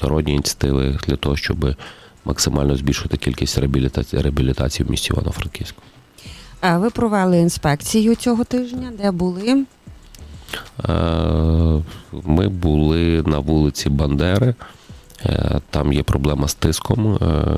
міжнародні ініціативи для того, щоб максимально збільшити кількість реабілітації в місті Івано-Франківську. Ви провели інспекцію цього тижня, де були? Ми були на вулиці Бандери, там є проблема з тиском,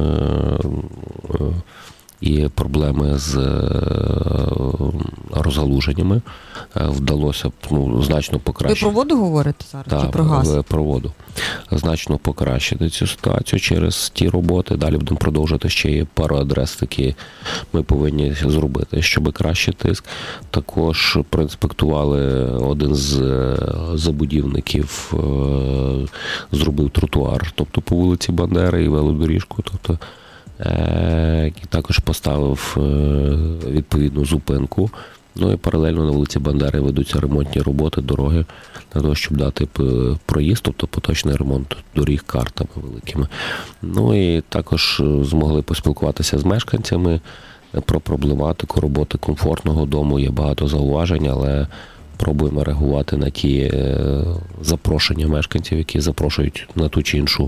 і проблеми з розгалуженнями. Вдалося значно покращити. Ви про воду говорите зараз? Так, чи про газ? Про воду. Значно покращити цю ситуацію через ті роботи. Далі будемо продовжувати. Ще є пару адрес, які ми повинні зробити, щоб краще тиск. Також проінспектували один з забудівників, зробив тротуар, тобто по вулиці Бандери і велодоріжку, тобто і також поставив відповідну зупинку. Ну і паралельно на вулиці Бандери ведуться ремонтні роботи, дороги, для того, щоб дати проїзд, тобто поточний ремонт доріг картами великими. Ну і також змогли поспілкуватися з мешканцями про проблематику роботи комфортного дому. Є багато зауважень, але пробуємо реагувати на ті запрошення мешканців, які запрошують на ту чи іншу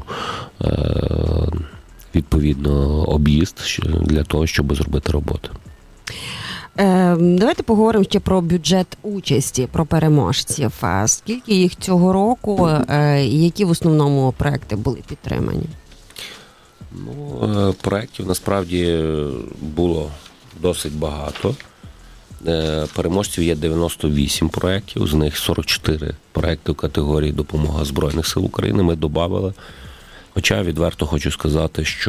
відповідно об'їзд для того, щоб зробити роботу. Давайте поговоримо ще про бюджет участі, про переможців. Скільки їх цього року, і які в основному проекти були підтримані? Ну, проєктів насправді було досить багато. Переможців є 98 проєктів, з них 44 проєкти в категорії «Допомога Збройних сил України» ми додали. Хоча відверто хочу сказати, що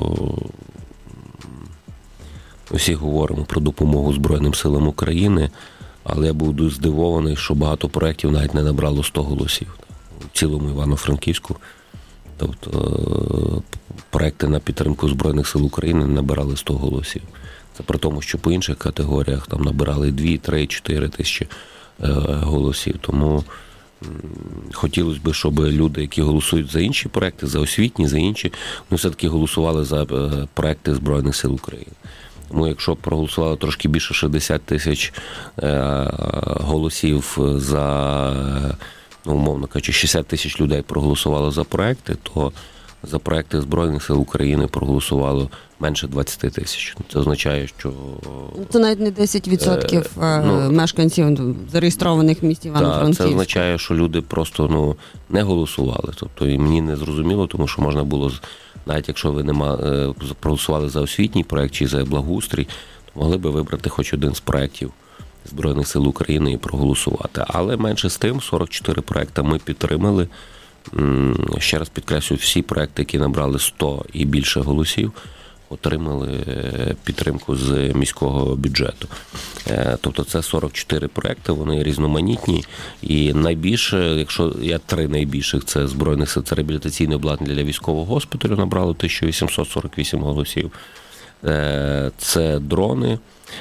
ми всі говоримо про допомогу Збройним силам України, але я був дуже здивований, що багато проєктів навіть не набрало 100 голосів в цілому Івано-Франківську. Тобто проєкти на підтримку Збройних сил України не набирали 100 голосів. Це при тому, що по інших категоріях там набирали 2, 3, 4 тисячі голосів. Тому хотілося б, щоб люди, які голосують за інші проекти, за освітні, за інші, вони все-таки голосували за проекти Збройних сил України. Тому якщо проголосувало трошки більше 60 тисяч голосів за, умовно кажучи, 60 тисяч людей проголосувало за проекти, то за проекти Збройних сил України проголосувало менше 20 тисяч. Це означає, що... Це навіть не 10% мешканців зареєстрованих в місті Івано-Франківську. Це означає, що люди просто не голосували. Тобто і мені не зрозуміло, тому що можна було, навіть якщо ви проголосували за освітній проект чи за благоустрій, то могли би вибрати хоч один з проєктів Збройних сил України і проголосувати. Але менше з тим, 44 проекти ми підтримали. Ще раз підкреслюю, всі проекти, які набрали 100 і більше голосів, отримали підтримку з міського бюджету. Тобто це 44 проекти, вони різноманітні. І найбільше, якщо я 3 найбільших, це Збройних сил, це реабілітаційне обладнання для військового госпіталю, набрало 1848 голосів. Це дрони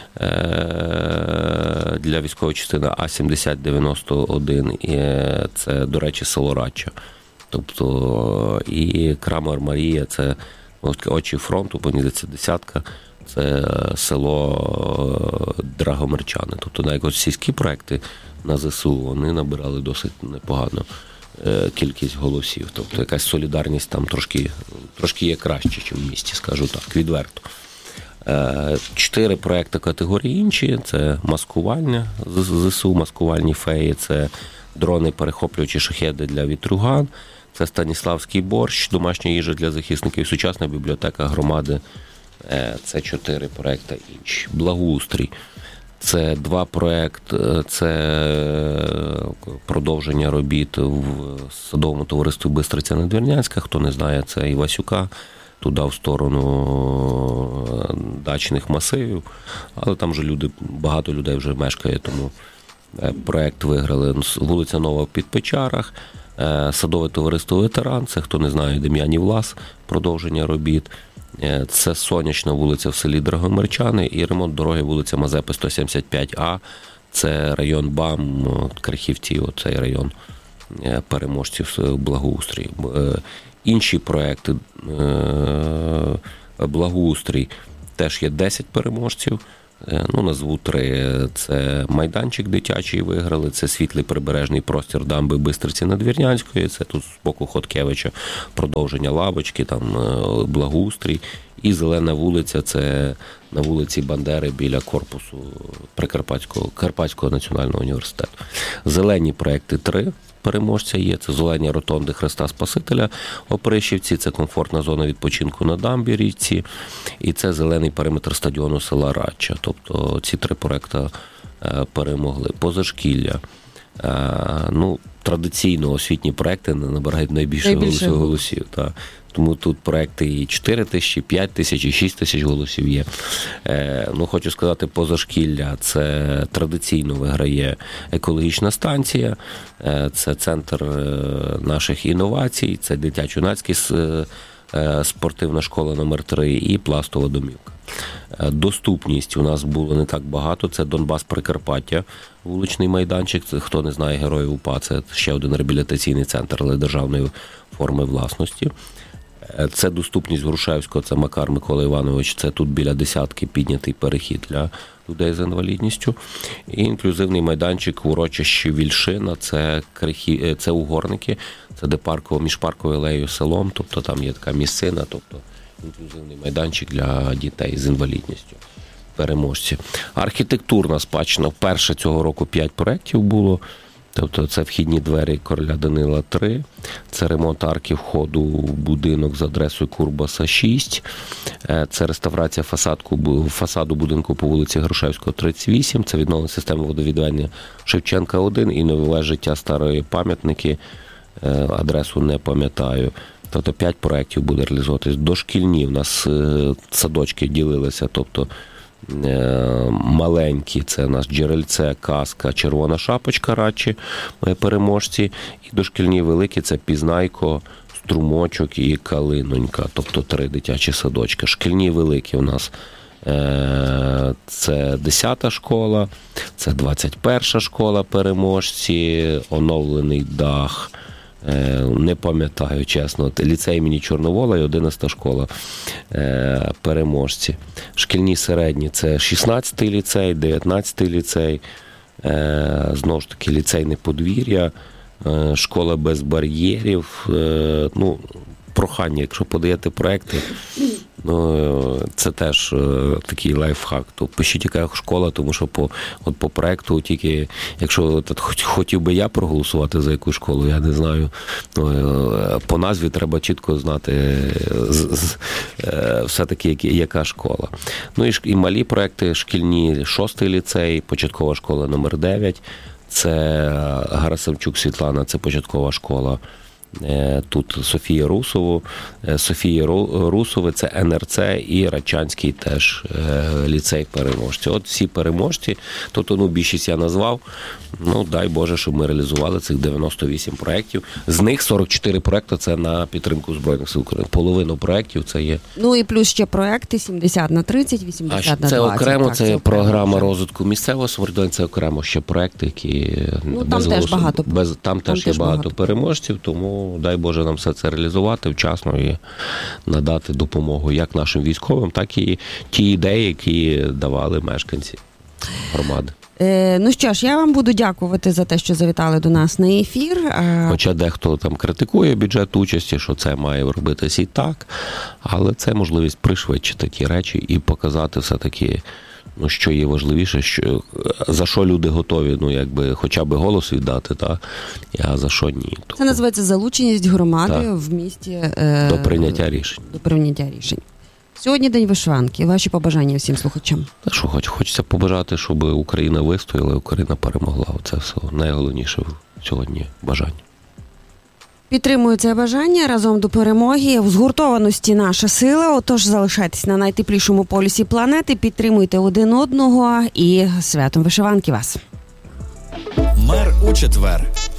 для військової частини А-7091, і це, до речі, село Радча. Тобто і Крамер Марія, це очі фронту, понізиться десятка, це село Драгомирчани. Тобто навіть сільські проекти на ЗСУ, вони набирали досить непогану кількість голосів. Тобто якась солідарність там трошки є краще, ніж в місті, скажу так, відверто. 4 проекти категорії інші, це маскування ЗСУ, маскувальні феї, це дрони-перехоплювачі шахеди для вітрюган, це Станіславський борщ, домашня їжа для захисників, сучасна бібліотека громади, це 4 проекти інші. Благоустрій, це 2 проекти, це продовження робіт в садовому товаристві Бистриця-Надвірнянська, хто не знає, це Івасюка, туди в сторону дачних масивів, але там вже багато людей вже мешкає, тому проект виграли. Вулиця Нова в Підпечарах, садове товариство «Ветеран», це, хто не знає, Дем'янів Лас, продовження робіт. Це Сонячна вулиця в селі Драгомирчани і ремонт дороги вулиця Мазепи 175А, це район БАМ, Крихівці, оцей район переможців благоустрій. Інші проекти благоустрій теж є 10 переможців. Назву 3. Це майданчик дитячий виграли, це світлий прибережний простір дамби Бистриці Надвірнянської, це тут з боку Хоткевича продовження лавочки, там благоустрій. І зелена вулиця, це на вулиці Бандери біля корпусу Карпатського національного університету. Зелені проекти 3 переможця є. Це зелені ротонди Христа Спасителя Опришівці, це комфортна зона відпочинку на дамбі річці, і це зелений периметр стадіону села Радча. Тобто ці 3 проекти перемогли. Позашкілля. Традиційно освітні проекти набирають найбільше голосів. Так. Тому тут проекти і 4 тисячі, 5 тисяч, і 6 тисяч голосів є. Хочу сказати, позашкілля – це традиційно виграє екологічна станція, це центр наших інновацій, це дитячо-юнацька спортивна школа номер 3 і пластова домівка. Доступність у нас було не так багато, це Донбас Прикарпаття, вуличний майданчик, це, хто не знає, Героїв УПА, це ще один реабілітаційний центр, але державної форми власності. Це доступність Грушевського, це Макар Микола Іванович, це тут біля десятки піднятий перехід для людей з інвалідністю. І інклюзивний майданчик урочище Вільшина, це Угорники, це де між парковою алеєю селом, тобто там є така місцина, тобто інклюзивний майданчик для дітей з інвалідністю. Переможці. Архітектурна спадщина. Вперше цього року 5 проєктів було. Тобто це вхідні двері Короля Данила 3, це ремонт арки входу в будинок з адресою Курбаса 6, це реставрація фасаду будинку по вулиці Грушевського 38, це відновлення системи водовідведення Шевченка 1 і нове життя старої пам'ятники, адресу не пам'ятаю. Тобто 5 проєктів буде реалізовуватись. Дошкільні в нас садочки ділилися, тобто маленькі, це у нас Джерельце, Казка, Червона шапочка Радчі, переможці, і дошкільні великі, це Пізнайко, Струмочок і Калинонька, тобто 3 дитячі садочки. Шкільні великі у нас це 10-та школа, це 21-ша школа переможці, оновлений дах, не пам'ятаю, чесно, ліцей імені Чорновола і 11-та школа переможці. Шкільні середні – це 16-й ліцей, 19-й ліцей, знову ж таки ліцейне подвір'я, школа без бар'єрів. Прохання, якщо подаєте проекти, це теж такий лайфхак. То пишіть, яка школа, тому що по проекту тільки, якщо хотів би я проголосувати за яку школу, я не знаю, по назві треба чітко знати все-таки, яка школа. І малі проекти шкільні, 6-й ліцей, початкова школа номер 9, це Гарасимчук Світлана, це початкова школа. Тут Софія Русове, це НРЦ і Радчанський теж ліцей переможці. От всі переможці, тобто більшість я назвав, дай Боже, щоб ми реалізували цих 98 проєктів. З них 44 проєкти – це на підтримку Збройних сил України. Половину проєктів це є. І плюс ще проєкти 70/30, 80/20. Це окремо, це програма розвитку місцевого самоврядування, це окремо ще проєкти, які там теж є багато переможців, тому дай Боже нам все це реалізувати вчасно і надати допомогу як нашим військовим, так і ті ідеї, які давали мешканці громади. Що ж, я вам буду дякувати за те, що завітали до нас на ефір. Хоча дехто там критикує бюджет участі, що це має робитися і так, але це можливість пришвидшити ті речі і показати все-таки, що є важливіше, за що люди готові, хоча б голос віддати, а за що ні. Це називається залученість громади в місті до прийняття рішень. Сьогодні День вишиванки. Ваші побажання всім слухачам. Хочеться побажати, щоб Україна вистояла, Україна перемогла. Це все найголовніше сьогодні бажання. Підтримую це бажання разом до перемоги. В згуртованості наша сила, отож залишайтесь на найтеплішому полюсі планети, підтримуйте один одного і святом вишиванки вас. Мер у четвер.